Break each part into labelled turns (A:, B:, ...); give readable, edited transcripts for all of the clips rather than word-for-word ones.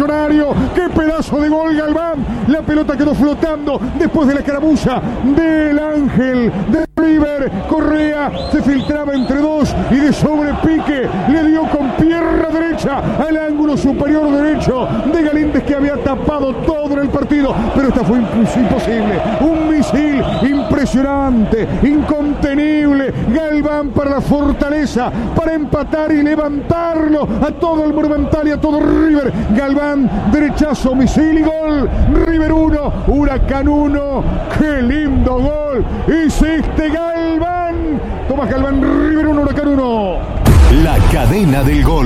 A: Millonario. ¡Qué pedazo de gol, Galván! La pelota quedó flotando después de la escaramuza del Ángel de River. Correa se filtraba entre dos y de sobrepique le dio con pierna derecha al ángulo superior derecho de Galíndez, que había tapado todo en el partido, pero esta fue imposible. Un misil impresionante, incontenible. Galván para la Fortaleza, para empatar y levantarlo a todo el Monumental y a todo River. Galván, derechazo, misil y gol. River 1, Huracán 1. ¡Qué lindo gol! Hiciste, Galván. Tomás Galván, River 1, Huracán 1.
B: La cadena del gol.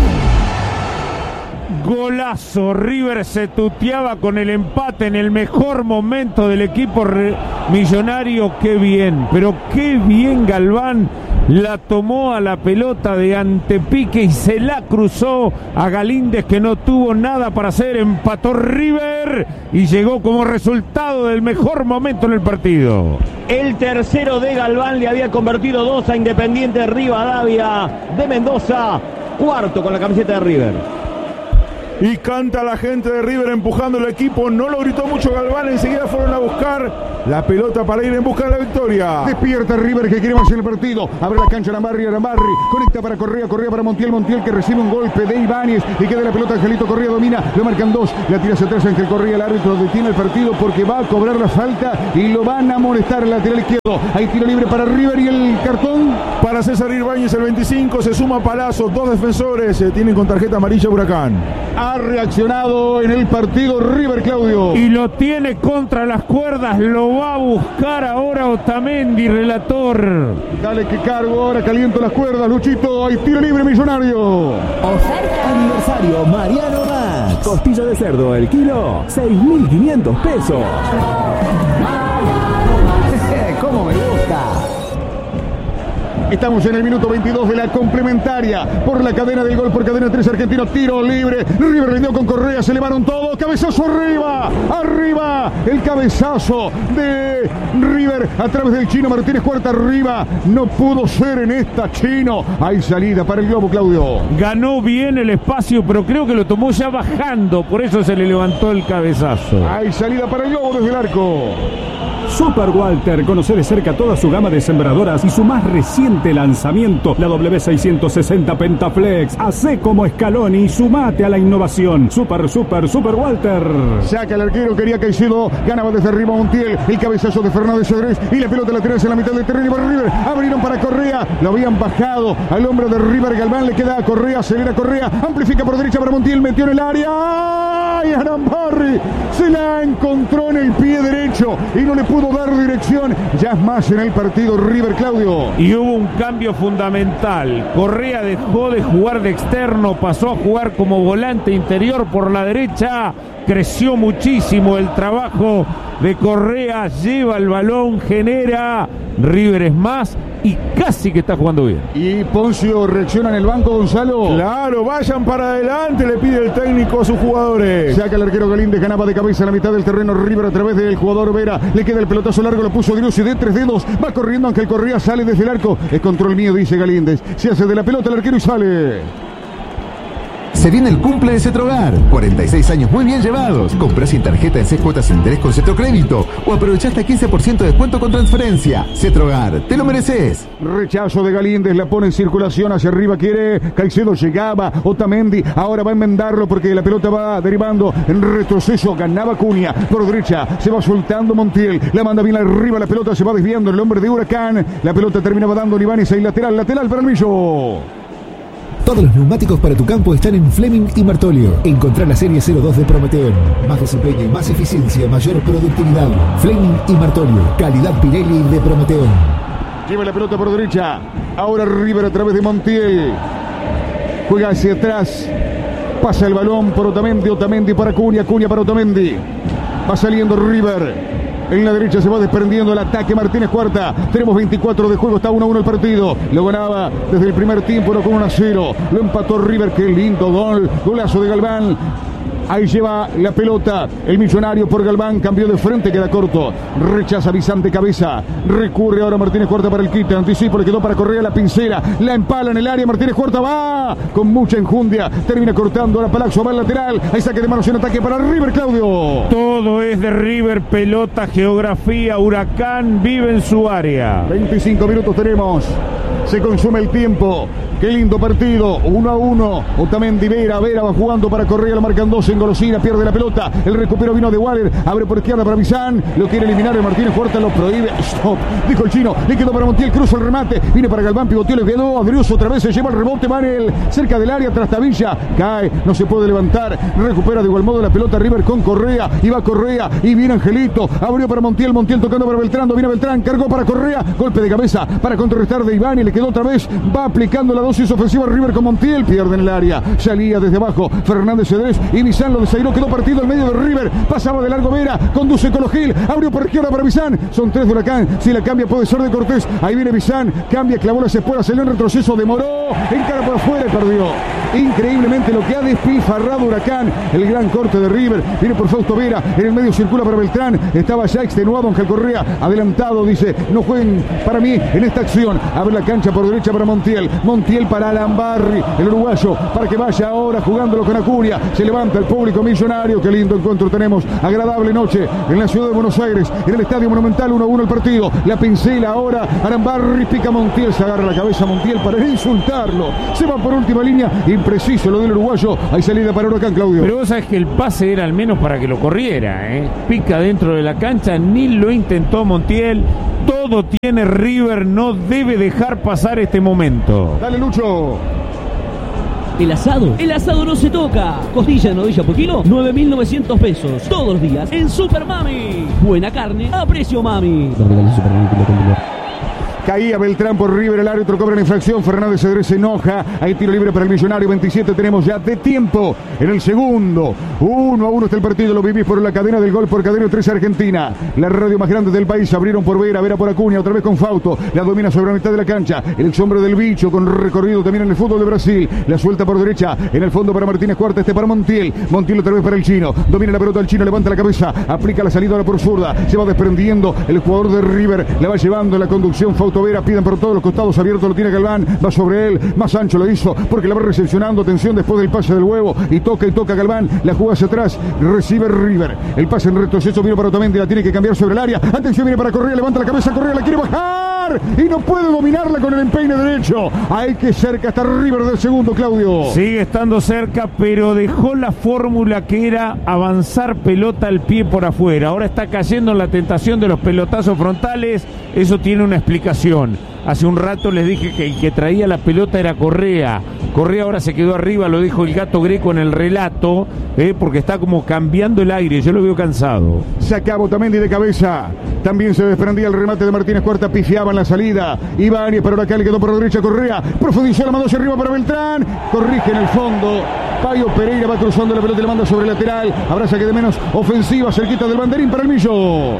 C: Golazo. River se tuteaba con el empate en el mejor momento del equipo millonario. Qué bien, pero qué bien Galván la tomó a la pelota de antepique y se la cruzó a Galíndez, que no tuvo nada para hacer. Empató River y llegó como resultado del mejor momento en el partido.
D: El tercero de Galván le había convertido 2 a Independiente Rivadavia de Mendoza. Cuarto con la camiseta de River.
E: Y canta la gente de River empujando el equipo. No lo gritó mucho Galván. Enseguida fueron a buscar la pelota para ir en busca de la victoria.
A: Despierta River, que quiere más en el partido. Abre la cancha Arambarri. Conecta para Correa para Montiel, que recibe un golpe de Ibáñez y queda la pelota. Angelito Correa domina, lo marcan 2. La tira hacia atrás Ángel Correa. El árbitro detiene el partido porque va a cobrar la falta y lo van a molestar. El lateral izquierdo. Hay tiro libre para River y el cartón
E: para César Ibáñez, el 25. Se suma Palazzo. 2 defensores tienen con tarjeta amarilla Huracán.
A: Ha reaccionado en el partido River, Claudio.
C: Y lo tiene contra las cuerdas. Lo va a buscar ahora Otamendi, relator.
A: Dale que cargo, ahora caliento las cuerdas, Luchito. Hay tiro libre, Millonario.
F: Oferta aniversario Mariano Max. Costilla de cerdo, el kilo, 6.500 pesos.
A: ¿Cómo me gusta? Estamos en el minuto 22 de la complementaria por la cadena del gol, por cadena 3 argentino. Tiro libre. River rindió con Correa. Se elevaron todos. Cabezazo arriba. Arriba. El cabezazo de River a través del Chino Martínez. Cuarta arriba. No pudo ser en esta, Chino. Hay salida para el Globo, Claudio.
C: Ganó bien el espacio, pero creo que lo tomó ya bajando. Por eso se le levantó el cabezazo.
A: Hay salida para el Globo desde el arco.
F: Super Walter, conoce de cerca toda su gama de sembradoras y su más reciente lanzamiento, la W660 Pentaflex. Hacé como Scaloni y sumate a la innovación. Super Walter.
A: Saca el arquero, quería Caicedo, ganaba desde arriba Montiel, el cabezazo de Fernández Cedrés y la pelota lateral en la mitad del terreno y para River. Abrieron para Correa, lo habían bajado al hombro de River. Galván le queda a Correa, acelera Correa, amplifica por derecha para Montiel, metió en el área. ¡Ay, Arambarri! Se la encontró en el pie derecho y no le pudo dar dirección. Ya es más en el partido River, Claudio.
C: Y hubo un cambio fundamental. Correa dejó de jugar de externo, pasó a jugar como volante interior por la derecha. Creció muchísimo el trabajo de Correa, lleva el balón, genera. River es más y casi que está jugando bien.
A: Y Poncio reacciona en el banco, Gonzalo.
E: Claro, vayan para adelante, le pide el técnico a sus jugadores.
A: Saca el arquero Galíndez, ganaba de cabeza en la mitad del terreno River a través del jugador Vera. Le queda el pelotazo largo, lo puso Driussi de 3 dedos. Va corriendo Ángel Correa, sale desde el arco. Es control mío, dice Galíndez. Se hace de la pelota el arquero y sale.
B: Se viene el cumple de Cetrogar. 46 años muy bien llevados. Comprá sin tarjeta en 6 cuotas sin interés con Cetrocrédito. O aprovechá hasta 15% de descuento con transferencia. Cetrogar, te lo mereces.
A: Rechazo de Galíndez, la pone en circulación hacia arriba. Quiere Caicedo, llegaba Otamendi. Ahora va a enmendarlo porque la pelota va derivando en retroceso. Ganaba Cunha por derecha. Se va soltando Montiel. La manda bien arriba. La pelota se va desviando. El hombre de Huracán. La pelota terminaba dando Ibáñez y lateral para el Millo.
G: Todos los neumáticos para tu campo están en Fleming y Martolio. Encontrá la serie 02 de Prometeon. Más desempeño, más eficiencia, mayor productividad. Fleming y Martolio. Calidad Pirelli de Prometeon.
A: Lleva la pelota por derecha. Ahora River a través de Montiel. Juega hacia atrás. Pasa el balón por Otamendi para Cunha para Otamendi. Va saliendo River. En la derecha se va desprendiendo el ataque Martínez Cuarta. Tenemos 24 de juego, está 1-1 el partido. Lo ganaba desde el primer tiempo, no con 1-0. Lo empató River, qué lindo gol. Golazo de Galván. Ahí lleva la pelota el Millonario por Galván, cambió de frente, queda corto. Rechaza Vicente Cabeza. Recurre ahora Martínez Cuarta para el quite. Anticipo, le quedó para Correa, la pincela. La empala en el área. Martínez Cuarta va con mucha enjundia. Termina cortando. Ahora Palazzo va al lateral. Hay saque de manos en ataque para River, Claudio.
C: Todo es de River. Pelota, geografía. Huracán vive en su área.
A: 25 minutos tenemos. Se consume el tiempo. Qué lindo partido, 1-1. Otamendi, Vera va jugando para Correa, lo marcan 2 en Golosina, pierde la pelota. El recupero vino de Waller, abre por izquierda para Bizán, lo quiere eliminar el Martínez Cuarta, lo prohíbe. Stop, dijo el chino, le quedó para Montiel, cruza el remate, viene para Galván, pivoteó, le quedó, Adriuso otra vez, se lleva el rebote, Manel, cerca del área, Trastavilla, cae, no se puede levantar, recupera de igual modo la pelota River con Correa, y va Correa, y viene Angelito, abrió para Montiel tocando para Beltrán, domina Beltrán, cargó para Correa, golpe de cabeza para contrarrestar de Iván, y le quedó otra vez, va aplicando la dosis ofensiva River con Montiel, pierde en el área, salía desde abajo Fernández Cedrés y Bizán lo desairó, quedó partido al medio de River, pasaba de largo Vera, conduce Colo Gil, abrió por izquierda para Bizán, son 3 de Huracán, si la cambia puede ser de Cortés, ahí viene Bizán, cambia, clavó las espuelas, salió en retroceso, demoró, encara por afuera y perdió. Increíblemente lo que ha despilfarrado Huracán, el gran corte de River, viene por Fausto Vera, en el medio circula para Beltrán, estaba ya extenuado Ángel Correa, adelantado, dice, no jueguen para mí en esta acción, abre la cancha por derecha para Montiel para Alambarri, el uruguayo, para que vaya ahora jugándolo con Acuña, se levanta el público Millonario, qué lindo encuentro tenemos, agradable noche en la ciudad de Buenos Aires, en el Estadio Monumental, 1-1 el partido, la pincela ahora, Alambarri pica Montiel, se agarra la cabeza Montiel para insultarlo, se va por última línea, impreciso lo del uruguayo, hay salida para Huracán, Claudio.
C: Pero vos sabés que el pase era al menos para que lo corriera, pica dentro de la cancha, ni lo intentó Montiel, todo tiene River, no debe dejar pasar este momento.
A: Dale, Lucho.
H: El asado no se toca. Costilla de novilla por kilo, 9.900 pesos. Todos los días en Super Mami. Buena carne a precio Mami.
A: Caía Beltrán por River, el árbitro cobra la infracción, Fernández Cedrés se enoja, hay tiro libre para el Millonario, 27 tenemos ya de tiempo en el segundo, 1-1 está el partido, lo vivís por la cadena del gol, por Cadena 3 Argentina, la radio más grande del país, abrieron por Vera por Acuña, otra vez con Fausto, la domina sobre la mitad de la cancha, el ex hombre del bicho con recorrido también en el fútbol de Brasil, la suelta por derecha, en el fondo para Martínez Cuarta, para Montiel otra vez para el chino, domina la pelota el chino, levanta la cabeza, aplica la salida ahora por zurda, se va desprendiendo el jugador de River, la va llevando en la conducción Fausto Vera, piden por todos los costados, abierto lo tiene Galván, va sobre él, más ancho lo hizo, porque la va recepcionando, atención después del pase del huevo, y toca Galván, la juega hacia atrás, recibe River, el pase en retroceso, vino para Otamendi, la tiene que cambiar sobre el área, atención, viene para Correa, levanta la cabeza, Correa la quiere bajar, y no puede dominarla con el empeine derecho, hay que cerca está River del segundo, Claudio.
C: Sigue estando cerca, pero dejó la fórmula que era avanzar pelota al pie por afuera, ahora está cayendo en la tentación de los pelotazos frontales, eso tiene una explicación. Hace un rato les dije que el que traía la pelota era Correa. Correa ahora se quedó arriba, lo dijo el Gato Greco en el relato, porque está como cambiando el aire, yo lo veo cansado.
A: Sacaba Otamendi de cabeza, también se desprendía el remate de Martínez Cuarta, pifiaba en la salida, Ibáñez, pero acá le quedó por la derecha Correa, profundizó, la mandó hacia arriba para Beltrán, corrige en el fondo, Payo Pereira va cruzando la pelota y la manda sobre el lateral, habrá saque de menos, ofensiva, cerquita del banderín para el Millo.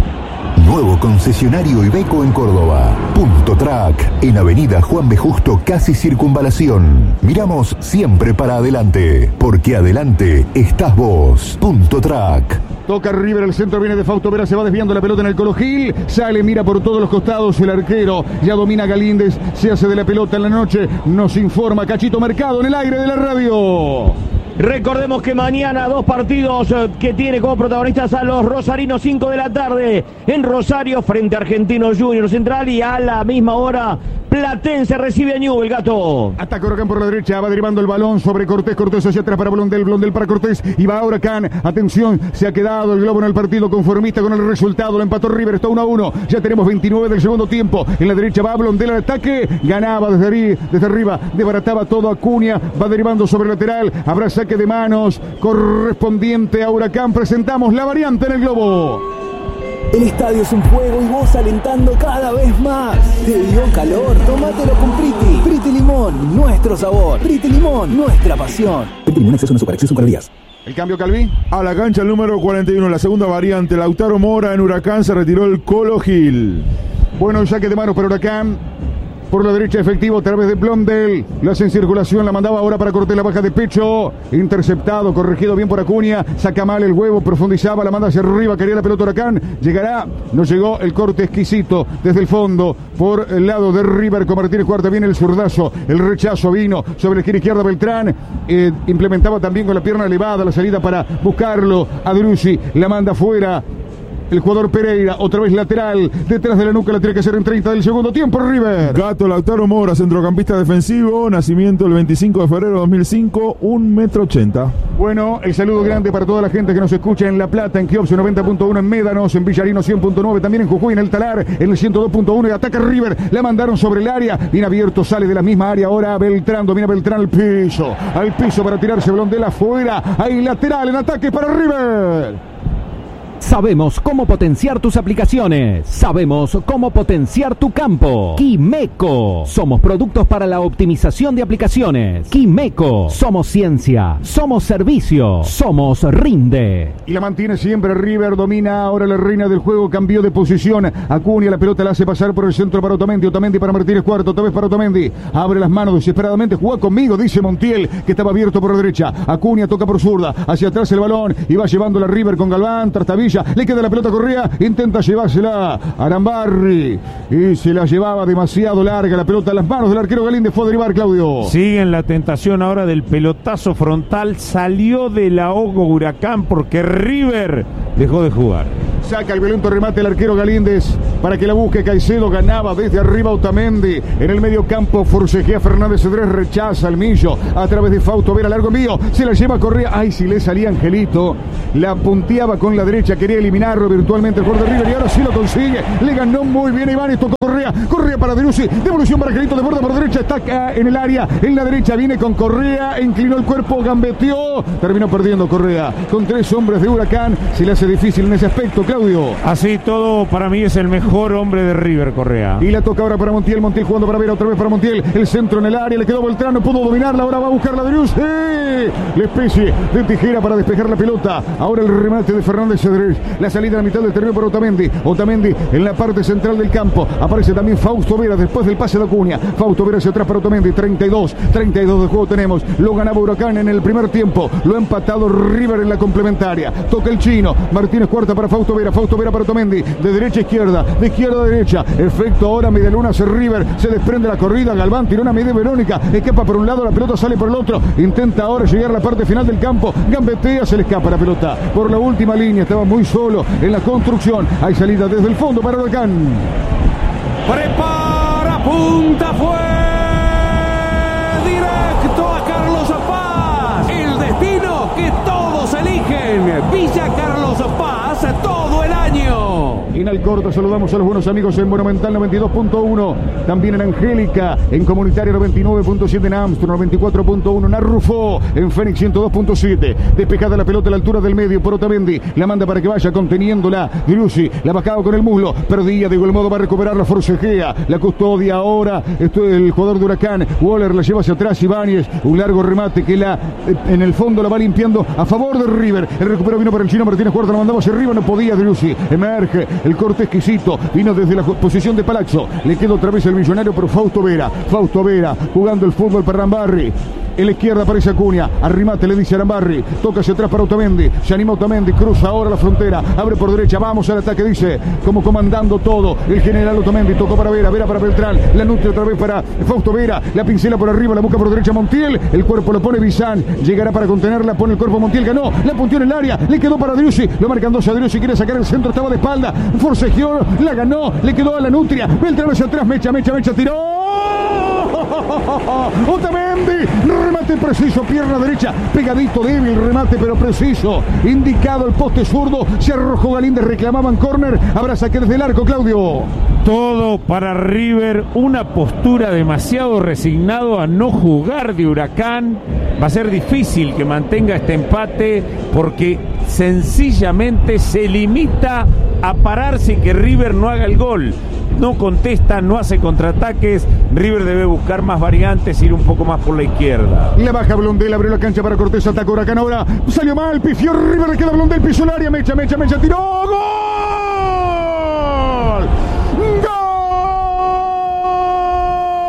B: Nuevo concesionario Iveco en Córdoba. Punto Track, en Avenida Juan B. Justo, casi Circunvalación. Miramos siempre para adelante, porque adelante estás vos. Punto Track.
A: Toca River, el centro viene de Fausto Vera, se va desviando la pelota en el Colo Gil, sale, mira por todos los costados, el arquero ya domina Galíndez, se hace de la pelota en la noche, nos informa Cachito Mercado en el aire de la radio.
D: Recordemos que mañana 2 partidos que tiene como protagonistas a los rosarinos, 5 de la tarde en Rosario frente a Argentinos Juniors Central, y a la misma hora Platense recibe a Newell's, Gato.
A: Ataca Huracán por la derecha, va derivando el balón sobre Cortés, Cortés hacia atrás para Blondel para Cortés, y va Huracán, atención, se ha quedado el globo en el partido, conformista con el resultado, lo empató River, está 1-1, ya tenemos 29 del segundo tiempo, en la derecha va Blondel al ataque, ganaba desde arriba, desbarataba todo Acuña, va derivando sobre el lateral, habrá saque de manos correspondiente a Huracán, presentamos la variante en el globo.
I: El estadio es un juego y vos alentando cada vez más. ¿Te dio calor? Tómatelo con Priti. Priti Limón, nuestro sabor. Priti Limón, nuestra pasión. Priti Limón, exceso no super, exceso en calorías.
A: El cambio, Calví.
E: A la cancha el número 41, la segunda variante, Lautaro Mora en Huracán, se retiró el Colo Gil.
A: Bueno, el saque de manos para Huracán. por la derecha, efectivo a través de Blondel. Lo hace en circulación, la mandaba ahora para Cortés, la baja de pecho. Interceptado, corregido bien por Acuña. Saca mal el huevo, profundizaba, la manda hacia arriba. Quería la pelota Huracán. Llegará, no llegó el corte exquisito desde el fondo por el lado de River con Martínez Cuarta. Viene el zurdazo, el rechazo vino sobre la esquina izquierda Beltrán. Implementaba también con la pierna elevada la salida para buscarlo a Driussi. La manda fuera. El jugador Pereira, otra vez lateral, detrás de la nuca, la tiene que hacer en 30 del segundo tiempo, River.
E: Gato Lautaro Mora, centrocampista defensivo, nacimiento el 25 de febrero de 2005, 1,80 m.
A: Bueno, el saludo grande para toda la gente que nos escucha en La Plata, en Kiobse 90.1, en Médanos, en Villarino 100.9, también en Jujuy, en El Talar, en el 102.1 y ataca River, la mandaron sobre el área, bien abierto, sale de la misma área ahora Beltrán, domina Beltrán al piso para tirarse Blondel afuera, ahí lateral en ataque para River.
J: Sabemos cómo potenciar tus aplicaciones. Sabemos cómo potenciar tu campo. Quimeco. Somos productos para la optimización de aplicaciones. Quimeco. Somos ciencia. Somos servicio. Somos Rinde.
A: Y la mantiene siempre River. Domina ahora la reina del juego. Cambió de posición. Acuña la pelota la hace pasar por el centro para Otamendi. Otamendi para Martínez Cuarta. Otra vez para Otamendi. Abre las manos desesperadamente. Juega conmigo, dice Montiel, que estaba abierto por la derecha. Acuña toca por zurda. Hacia atrás el balón. Y va llevándola a River con Galván. Tartavilla. Le queda la pelota Correa, intenta llevársela a Arambarri y se la llevaba demasiado larga la pelota a las manos del arquero Galíndez. Fue a derivar, Claudio.
C: Sigue en la tentación ahora del pelotazo frontal. Salió del ahogo Huracán porque River dejó de jugar.
A: Saca el violento remate el arquero Galíndez para que la busque Caicedo. Ganaba desde arriba Otamendi. En el medio campo forcejea Fernández Cedrés. Rechaza el Millo a través de Fausto Vera. Largo envío. Se la lleva Correa. Ay, si le salía Angelito. La punteaba con la derecha. Quería eliminarlo virtualmente el jugador de River. Y ahora sí lo consigue. Le ganó muy bien Iván. Tocó Correa. Correa para Driussi. Devolución para Angelito. De borda por derecha. Está acá en el área. En la derecha viene con Correa. Inclinó el cuerpo. Gambeteó. Terminó perdiendo Correa. Con 3 hombres de Huracán. Se le hace difícil en ese aspecto, Claudio.
C: Así todo, para mí es el mejor hombre de River, Correa.
A: Y la toca ahora para Montiel. Montiel jugando para Vera. Otra vez para Montiel. El centro en el área. Le quedó Beltrán. No pudo dominarla. Ahora va a buscar la Driussi. La especie de tijera para despejar la pelota. Ahora el remate de Fernández Cedrés. La salida a la mitad del terreno para Otamendi. Otamendi en la parte central del campo. Aparece también Fausto Vera después del pase de Acuña. Fausto Vera hacia atrás para Otamendi. 32 de juego tenemos. Lo ganaba Huracán en el primer tiempo. Lo ha empatado River en la complementaria. Toca el chino. Martínez Cuarta para Fausto Vera. Fausto Vera para Otamendi. De derecha a izquierda. De izquierda a derecha. Efecto ahora. Medialuna hace River. Se desprende la corrida. Galván tiró una media Verónica. Escapa por un lado. La pelota sale por el otro. Intenta ahora llegar a la parte final del campo. Gambetea. Se le escapa la pelota. Por la última línea. Estaba muy solo en la construcción. Hay salida desde el fondo para Huracán.
K: Prepara. Punta. Fue directo a Carlos Paz. El destino que todos eligen. Villa Carlos Paz. Todo el año.
A: En Alcorta saludamos a los buenos amigos en Monumental 92.1, también en Angélica, en Comunitaria 99.7, en Armstrong 94.1, en Arrufó, en Fénix 102.7. Despejada la pelota a la altura del medio por Otamendi, la manda para que vaya conteniéndola Driussi, la bajaba con el muslo, perdía, de igual modo va a recuperar la forcejea, la custodia ahora, el jugador de Huracán, Waller la lleva hacia atrás, Ibáñez, un largo remate que en el fondo la va limpiando a favor de River. El recupero vino para el chino Martínez Cuarta, la mandaba hacia arriba, no podía Driussi, emerge el corte exquisito, vino desde la posición de Palazzo, le queda otra vez el millonario por Fausto Vera jugando el fútbol para Arambarri. En la izquierda aparece Acuña, arrimate le dice Arambarri, toca hacia atrás para Otamendi, se anima Otamendi, cruza ahora la frontera, abre por derecha, vamos al ataque, dice, como comandando todo, el general Otamendi, tocó para Vera para Beltrán, la nutre otra vez para Fausto Vera, la pincela por arriba, la busca por derecha Montiel, el cuerpo lo pone Bizán, llegará para contenerla, pone el cuerpo Montiel, ganó, la puntió en el área, le quedó para Driussi, lo marcan dos a Driussi, quiere sacar el centro, estaba de espalda, forcejeó, la ganó, le quedó a la nutria, Beltrán hacia atrás, mecha, tiró. Otamendi, remate preciso, pierna derecha, pegadito, débil, remate pero preciso, indicado el poste zurdo, se arrojó Galíndez, reclamaban córner, habrá saque desde el arco, Claudio.
C: Todo para River, una postura demasiado resignado a no jugar de Huracán. Va a ser difícil que mantenga este empate porque sencillamente se limita a pararse y que River no haga el gol. No contesta, no hace contraataques. River debe buscar más variantes, ir un poco más por la izquierda.
A: La baja Blondel, abrió la cancha para Cortés, ataca Huracán ahora. Salió mal, pifió River, le queda Blondel, pisó el área, mecha, tiró. ¡Gol! ¡Gol!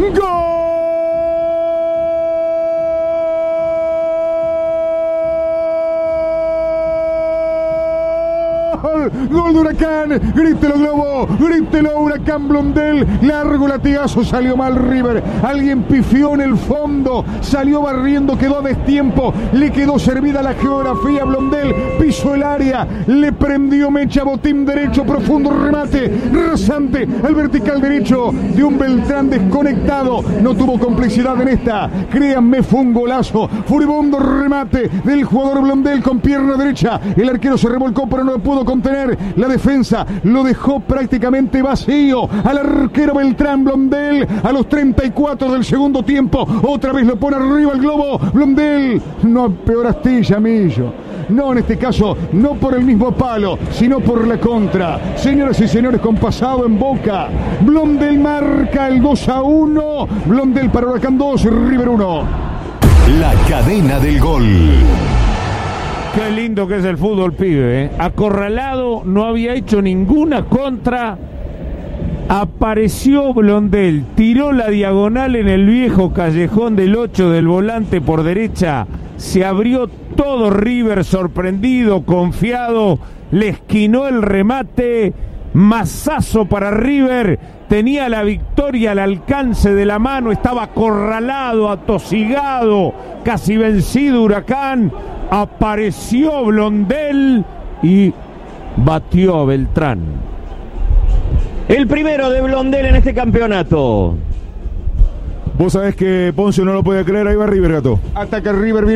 A: Gol de Huracán, grítelo Globo, grítelo Huracán Blondel, largo latigazo, salió mal River, alguien pifió en el fondo, salió barriendo, quedó a destiempo, le quedó servida la geografía, Blondel pisó el área, le prendió mecha, botín derecho, profundo remate, rasante al vertical derecho de un Beltrán desconectado, no tuvo complicidad en esta, créanme, fue un golazo, furibundo remate del jugador Blondel con pierna derecha, el arquero se revolcó pero no lo pudo contener, la defensa lo dejó prácticamente vacío al arquero Beltrán. Blondel a los 34 del segundo tiempo, otra vez lo pone arriba el Globo, Blondel, no peor Astilla, Millo, no en este caso, no por el mismo palo, sino por la contra, señoras y señores, con pasado en Boca, Blondel marca el 2-1, Blondel para Huracán 2, River 1.
B: La cadena del gol.
C: Qué lindo que es el fútbol, pibe, ¿eh? Acorralado, no había hecho ninguna contra. Apareció Blondel, tiró la diagonal en el viejo callejón del 8 del volante por derecha. Se abrió todo River, sorprendido, confiado. Le esquinó el remate. Mazazo para River. Tenía la victoria al alcance de la mano. Estaba acorralado, atosigado, casi vencido Huracán. Apareció Blondel y batió a Beltrán.
D: El primero de Blondel en este campeonato.
E: Vos sabés que Poncio no lo podía creer, ahí va River, Gato.
A: Ataca River.